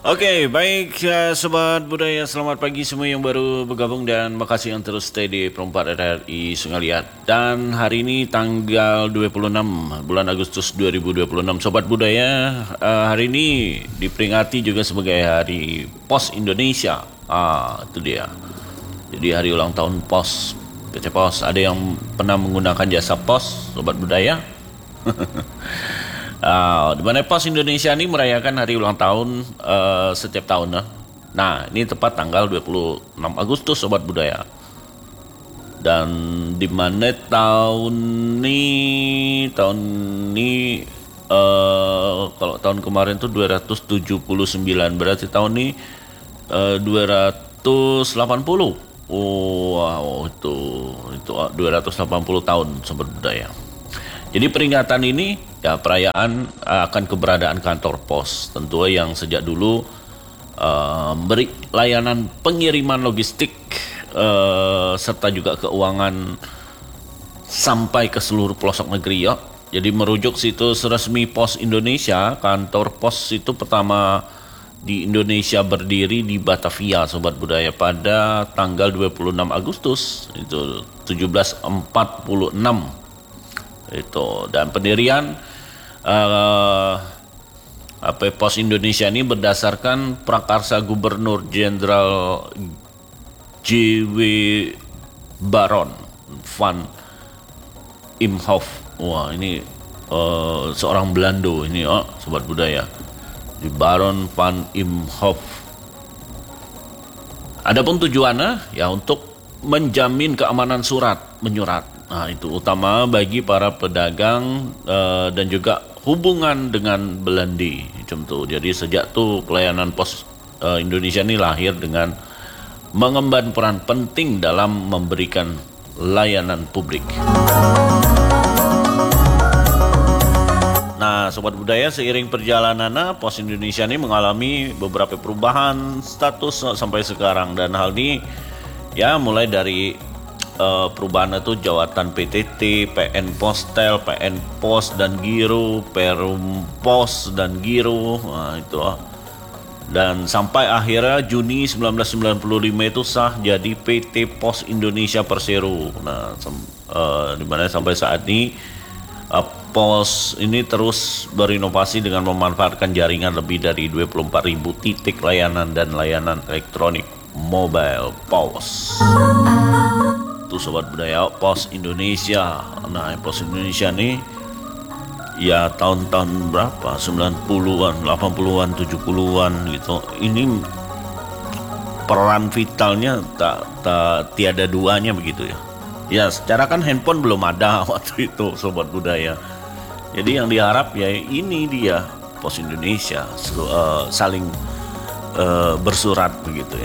Oke, baik ya, Sobat Budaya, selamat pagi semua yang baru bergabung dan makasih yang terus stay di Perempat RRI Sungai Liat. Dan hari ini tanggal 26 bulan Agustus 2026, Sobat Budaya, hari ini diperingati juga sebagai Hari Pos Indonesia. Itu dia. Jadi hari ulang tahun Pos, PT Pos. Ada yang pernah menggunakan jasa Pos, Sobat Budaya? Di mana Pos Indonesia ini merayakan hari ulang tahun setiap tahun. Nah, ini tepat tanggal 26 Agustus, Sobat Budaya. Dan di mana tahun ini kalau tahun kemarin tuh 279, berarti tahun ini 280. Wow, itu 280 tahun, Sobat Budaya. Jadi peringatan ini ya perayaan akan keberadaan kantor pos, tentu yang sejak dulu beri layanan pengiriman logistik serta juga keuangan sampai ke seluruh pelosok negeri ya. Jadi merujuk situs resmi Pos Indonesia, kantor pos itu pertama di Indonesia berdiri di Batavia, Sobat Budaya, pada tanggal 26 Agustus itu 1746. Dan pendirian Pos Indonesia ini berdasarkan prakarsa Gubernur Jenderal J.W. Baron van Imhoff. Wah, ini seorang Belanda ini, Sobat Budaya, di Baron van Imhoff. Adapun tujuannya ya untuk menjamin keamanan surat menyurat. Nah, itu utama bagi para pedagang dan juga hubungan dengan Belanda. Jadi sejak itu pelayanan Pos Indonesia ini lahir dengan mengemban peran penting dalam memberikan layanan publik. Nah, Sobat Budaya, seiring perjalanannya Pos Indonesia ini mengalami beberapa perubahan status sampai sekarang, dan hal ini ya mulai dari perubahan itu jawatan PTT, PN Postel, PN Pos dan Giro, Perum Pos dan Giro, itu. Dan sampai akhirnya Juni 1995 itu sah jadi PT Pos Indonesia Persero. Nah, dimana sampai saat ini Pos ini terus berinovasi dengan memanfaatkan jaringan lebih dari 24.000 titik layanan dan layanan elektronik mobile pos. Itu Sobat Budaya, Pos Indonesia. Nah, Pos Indonesia nih ya tahun-tahun berapa? 90-an, 80-an, 70-an gitu. Ini peran vitalnya tiada duanya begitu ya. Ya, secara kan handphone belum ada waktu itu, Sobat Budaya. Jadi yang diharap ya ini dia Pos Indonesia saling bersurat begitu